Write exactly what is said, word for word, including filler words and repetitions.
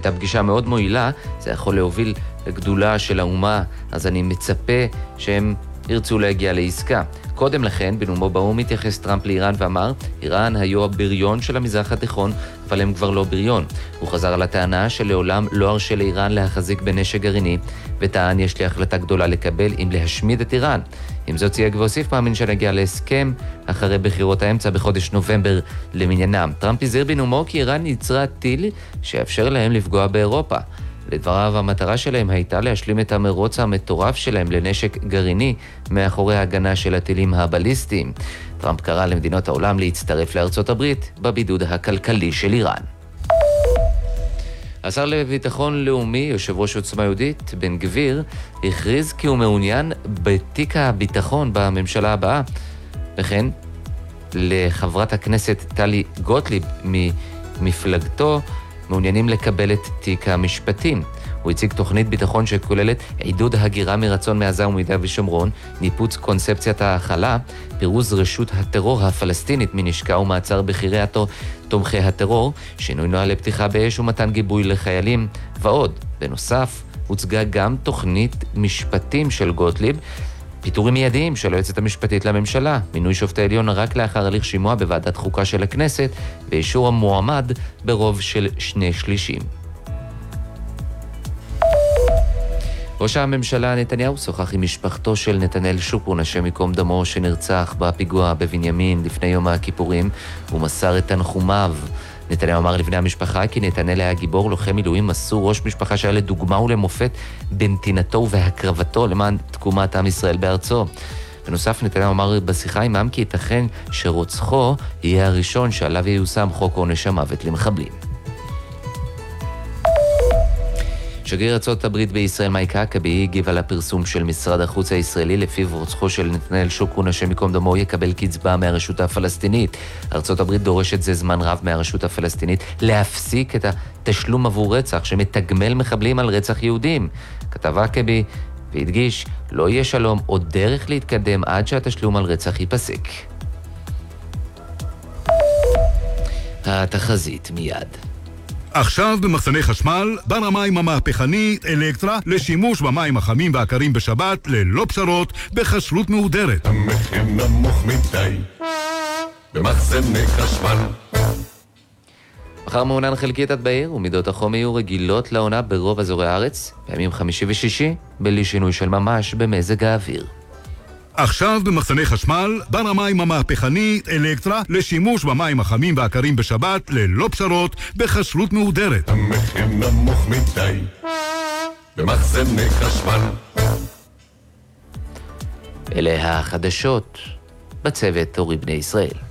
הייתה פגישה מאוד מועילה, זה יכול להוביל לגדולה של האומה, אז אני מצפה שהם ירצו להגיע לעסקה. קודם לכן, בנאומו באו"ם התייחס טראמפ לאיראן ואמר, איראן היו הבריון של המזרח התיכון, אבל הם כבר לא בריון. הוא חזר על הטענה שלעולם לא הרשה לאיראן להחזיק בנשק גרעיני, וטען יש לי החלטה גדולה לקבל אם להשמיד את איראן. עם זאת צייג והוסיף מאמין שנגיע להסכם אחרי בחירות האמצע בחודש נובמבר למניינם. טראמפ הזהיר בנאומו כי איראן יצרה טיל שיאפשר להם לפגוע באירופה. לדבריו, המטרה שלהם הייתה להשלים את המרוץ המטורף שלהם לנשק גרעיני מאחורי ההגנה של הטילים הבליסטיים. טראמפ קרא למדינות העולם להצטרף לארצות הברית בבידוד הכלכלי של איראן. השר לביטחון לאומי, יושב ראש עוצמה יהודית, בן גביר, הכריז כי הוא מעוניין בתיק הביטחון בממשלה הבאה. וכן, לחברת הכנסת טלי גוטליב ממפלגתו, מעוניינים לקבל את תיק המשפטים. הוא הציג תוכנית ביטחון שכוללת עידוד הגירה מרצון מעזה ומיהודה ושומרון, ניפוץ קונספציית ההכלה, פירוז רשות הטרור הפלסטינית מנשקה ומעצר בכירי תומכי הטרור, שינוי נוהל לפתיחה באש ומתן גיבוי לחיילים ועוד. בנוסף, הוצגה גם תוכנית משפטים של גוטליב, פיטורים מיידיים של היועצת המשפטית לממשלה, מינוי שופטי עליון רק לאחר הליך שימוע בוועדת חוקה של הכנסת, ואישור המועמד ברוב של שני שלישים. ראש הממשלה נתניהו שוחח עם משפחתו של נתנאל שופרון, השם ייקום דמו, שנרצח בפיגוע בבנימין לפני יום הכיפורים, ומסר את תנחומיו. נתניהו אמר לבני המשפחה כי נתנאל היה גיבור, לוחם מילואים מסור, ראש משפחה שהיה לדוגמה ולמופת בנתינתו ובהקרבתו למען תקומת עם ישראל בארצו. בנוסף, נתניהו אמר בשיחה עמם כי ייתכן שרוצחו יהיה הראשון שעליו ייושם חוק עונש המוות למחבלים. שגריר ארצות הברית בישראל מייק האקבי הגיב על הפרסום של משרד החוץ הישראלי לפיו רוצחו של נתנאל שופרון, השם ייקום דמו, יקבל קצבה מהרשות הפלסטינית. ארצות הברית דורשת זה זמן רב מהרשות הפלסטינית להפסיק את התשלום עבור רצח שמתגמל מחבלים על רצח יהודים. כתב האקבי והדגיש, לא יהיה שלום או דרך להתקדם עד שהתשלום על רצח ייפסק. התחזית מיד. עכשיו במחסני חשמל, בר המים המהפכני אלקטרה לשימוש במים החמים והקרים בשבת ללא פשרות בחשלות מהודרת. המחיר נמוך מדי במחסני חשמל. מחר מעונן חלקית עד בעיר, ומידות החום יהיו רגילות לעונה ברוב אזורי הארץ, בימים חמישי ושישי, בלי שינוי של ממש במזג האוויר. עכשיו במחסני חשמל, בר המים המהפכני אלקטרה לשימוש במים החמים והקרים בשבת ללא פשרות בחשלות מהודרת. המחיר נמוך מדי במחסני חשמל. אלה החדשות בצוות אורי בני ישראל.